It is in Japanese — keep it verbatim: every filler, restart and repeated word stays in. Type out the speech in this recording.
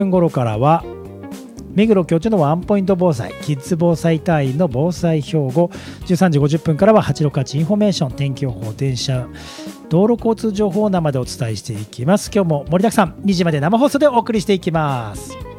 分頃からは目黒教授のワンポイント防災キッズ防災隊員の防災標語、じゅうさんじごじゅっぷんからははちろくはちインフォメーション、天気予報、電車道路交通情報を生でお伝えしていきます。今日も盛りだくさんにじまで生放送でお送りしていきます。